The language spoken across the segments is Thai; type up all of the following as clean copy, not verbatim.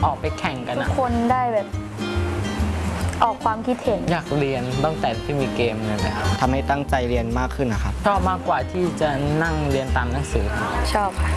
ออกไปแข่งกันทุกคนได้แบบออกความคิดเห็นอยากเรียนตั้งแต่ที่มีเกมเลยนะครับทำให้ตั้งใจเรียนมากขึ้นนะครับชอบมากกว่าที่จะนั่งเรียนตามหนังสือชอบค่ะ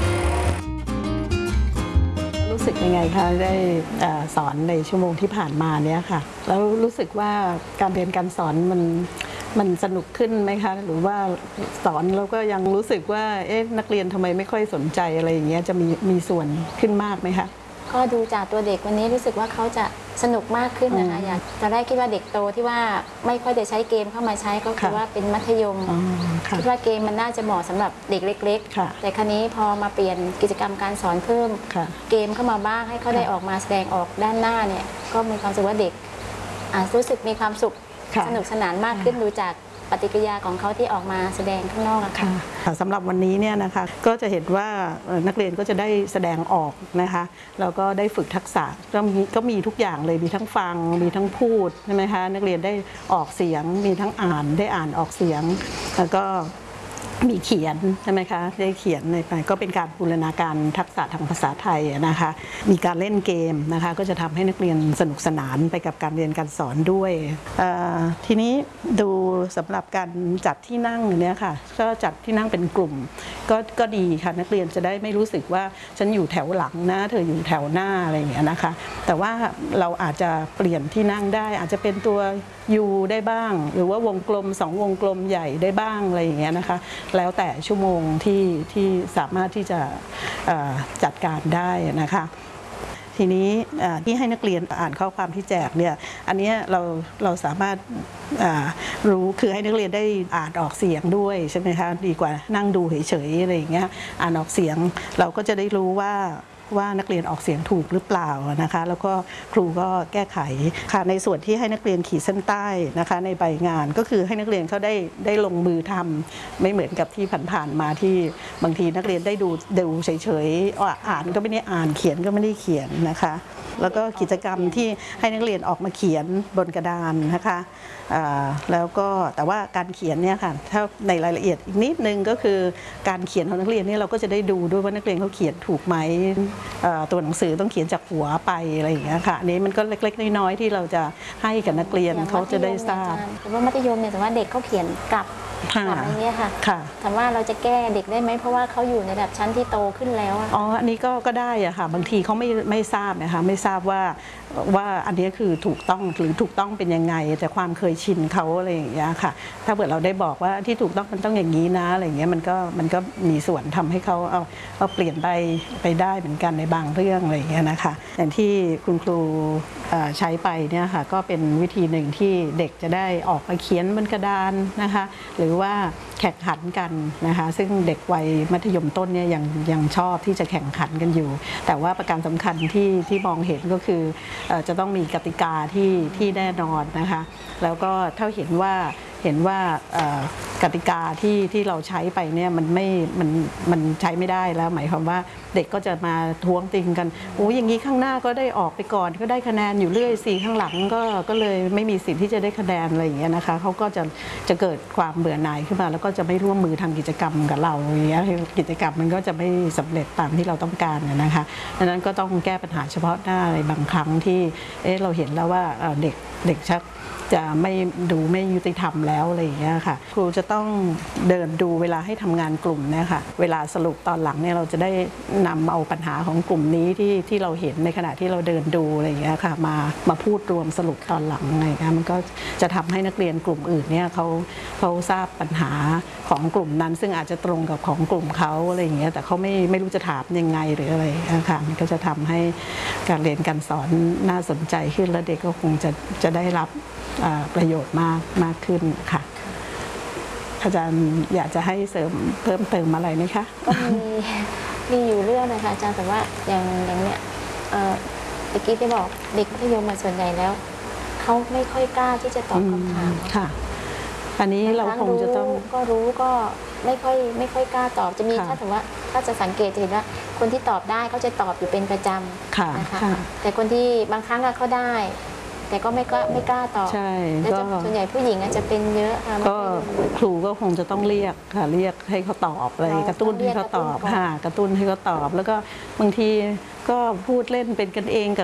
รู้สึกยังไงคะได้สอนในชั่วโมงที่ผ่านมาเนี้ยค่ะแล้วรู้สึกว่าการเรียนการสอนมันสนุกขึ้นไหมคะหรือว่าสอนแล้วก็ยังรู้สึกว่านักเรียนทำไมไม่ค่อยสนใจอะไรอย่างเงี้ยจะมีส่วนขึ้นมากไหมคะก็ดูจากตัวเด็กวันนี้รู้สึกว่าเขาจะสนุกมากขึ้นนะคะอย่างตอนแรกคิดว่าเด็กโตที่ว่าไม่ค่อยจะใช้เกมเข้ามาใช้ก็คือว่าเป็นมัธยมคิดว่าเกมมันน่าจะเหมาะสำหรับเด็กเล็กๆแต่ครั้นี้พอมาเปลี่ยนกิจกรรมการสอนเพิ่มเกมเข้ามาบ้างให้เขาได้ออกมาแสดงออกด้านหน้าเนี่ยก็มีความรู้สึกว่าเด็กรู้สึกมีความสุขสนุกสนานมากขึ้นดูจากปฏิกิริยาของเขาที่ออกมาแสดงข้างนอกค่ะสำหรับวันนี้เนี่ยนะคะก็จะเห็นว่านักเรียนก็จะได้แสดงออกนะคะแล้วก็ได้ฝึกทักษะก็มีทุกอย่างเลยมีทั้งฟังมีทั้งพูดใช่ไหมคะนักเรียนได้ออกเสียงมีทั้งอ่านได้อ่านออกเสียงแล้วก็มีเขียนใช่ไหมคะได้เขียนไปก็เป็นการบูรณาการทักษะทางภาษาไทยนะคะมีการเล่นเกมนะคะก็จะทำให้นักเรียนสนุกสนานไปกับการเรียนการสอนด้วยทีนี้ดูสำหรับการจัดที่นั่งเนี่ยค่ะก็จัดที่นั่งเป็นกลุ่มก็ดีค่ะนักเรียนจะได้ไม่รู้สึกว่าฉันอยู่แถวหลังนะเธออยู่แถวหน้าอะไรอย่างเงี้ยนะคะแต่ว่าเราอาจจะเปลี่ยนที่นั่งได้อาจจะเป็นตัวยูได้บ้างหรือว่าวงกลม2วงกลมใหญ่ได้บ้างอะไรอย่างเงี้ยนะคะแล้วแต่ชั่วโมงที่สามารถที่จะจัดการได้นะคะทีนี้ที่ให้นักเรียนอ่านข้อความที่แจกเนี่ยอันนี้เราสามารถรู้คือให้นักเรียนได้อ่านออกเสียงด้วยใช่ไหมคะดีกว่านั่งดูเฉยๆอะไรอย่างเงี้ยอ่านออกเสียงเราก็จะได้รู้ว่านักเรียนออกเสียงถูกหรือเปล่านะคะแล้วก็ครูก็แก้ไขค่ะในส่วนที่ให้นักเรียนขีดเส้นใต้นะคะในใบงานก็คือให้นักเรียนเขาได้ลงมือทำไม่เหมือนกับที่ผ่านๆมาที่บางทีนักเรียนได้ดูเฉยๆอ่านก็ไม่ได้อ่านเขียนก็ไม่ได้เขียนนะคะแล้วก็กิจกรรมที่ให้นักเรียนออกมาเขียนบนกระดานนะคะแล้วก็แต่ว่าการเขียนเนี่ยค่ะถ้าในรายละเอียดอีกนิดนึงก็คือการเขียนของนักเรียนนี่เราก็จะได้ดูด้วยว่านักเรียนเขาเขียนถูกไหมตัวหนังสือต้องเขียนจากหัวไปอะไรอย่างเงี้ยค่ะอันนี้มันก็เล็กๆน้อยๆที่เราจะให้กับนักเรียนเขาจะได้ทราบแต่ว่ามัธยมเนี่ยแต่ว่าเด็กเขาเขียนกลับอะไรเงี้ยค่ะถามว่าเราจะแก้เด็กได้ไหมเพราะว่าเขาอยู่ในระดับชั้นที่โตขึ้นแล้วอันนี้ก็ได้อะค่ะบางทีเขาไม่ทราบนะคะไม่ทราบว่าอันนี้คือถูกต้องหรือถูกต้องเป็นยังไงแต่ความเคยชินเขาอะไรอย่างเงี้ยค่ะถ้าเกิดเราได้บอกว่าที่ถูกต้องมันต้องอย่างนี้นะอะไรอย่างเงี้ยมันก็มีส่วนทำให้เขาเอาเปลี่ยนไปได้เหมือนกันในบางเรื่องอะไรอย่างเงี้ยนะคะอย่างที่คุณครูใช้ไปเนี่ยค่ะก็เป็นวิธีหนึ่งที่เด็กจะได้ออกมาเขียนบนกระดานนะคะหรือว่าแข่งขันกันนะคะซึ่งเด็กวัยมัธยมต้นเนี่ยยังชอบที่จะแข่งขันกันอยู่แต่ว่าประการสำคัญที่มองเห็นก็คือจะต้องมีกติกาที่แน่นอนนะคะแล้วก็ถ้าเห็นว่ากติกาที่เราใช้ไปเนี่ยมันใช้ไม่ได้แล้วหมายความว่าเด็กก็จะมาท้วงติงกันโอ้อย่างนี้ข้างหน้าก็ได้ออกไปก่อนก็ได้คะแนนอยู่เรื่อยสิข้างหลังก็เลยไม่มีสิทธิ์ที่จะได้คะแนนอะไรอย่างเงี้ยนะคะเขาก็จะเกิดความเบื่อหน่ายขึ้นมาแล้วก็จะไม่ร่วมมือทำกิจกรรมกับเราอย่างเงี้ยกิจกรรมมันก็จะไม่สำเร็จตามที่เราต้องการนะคะดังนั้นก็ต้องแก้ปัญหาเฉพาะหน้าในบางครั้งที่เราเห็นแล้วว่าเด็กชักจะไม่ยุติธรรมแล้วอะไรอย่างเงี้ยค่ะครูจะต้องเดินดูเวลาให้ทำงานกลุ่มเนี่ยค่ะเวลาสรุปตอนหลังเนี่ยเราจะได้นำเอาปัญหาของกลุ่มนี้ที่เราเห็นในขณะที่เราเดินดูอะไรอย่างเงี้ยค่ะมาพูดรวมสรุปตอนหลังอะไรเงี้ยมันก็จะทำให้นักเรียนกลุ่มอื่นเนี่ยเขาทราบปัญหาของกลุ่มนั้นซึ่งอาจจะตรงกับของกลุ่มเขาอะไรอย่างเงี้ยแต่เขาไม่รู้จะถามยังไงหรืออะไรนะคะมันก็จะทำให้การเรียนการสอนน่าสนใจขึ้นและเด็กก็คงจะได้รับประโยชน์มากขึ้นค่ะอาจารย์อยากจะให้เสริมเพิ่มเติมอะไรไหมคะก็มีอยู่เรื่องนะคะอาจารย์แต่ว่าอย่างเนี้ยเมื่อกี้ที่บอกเด็กมัธยมมาส่วนใหญ่แล้วเขาไม่ค่อยกล้าที่จะตอบคำถามค่ะอันนี้เราคงจะต้องก็รู้ก็ไม่ค่อยกล้าตอบจะมีถ้าถือว่าถ้าจะสังเกตจะเห็นว่าคนที่ตอบได้เขาจะตอบอยู่เป็นประจำนะคะแต่คนที่บางครั้งเขาได้แต่ก็ไม่กล้าตอบใช่ก็ส่วนใหญ่ผู้หญิงอาจจะเป็นเยอะค่ะก็ครูก็คงจะต้องเรียกให้เขาตอบอะไรกระตุ้นให้เขาตอบกระตุ้นให้เขาตอบแล้วก็บางทีก็พูดเล่นเป็นกันเองกับ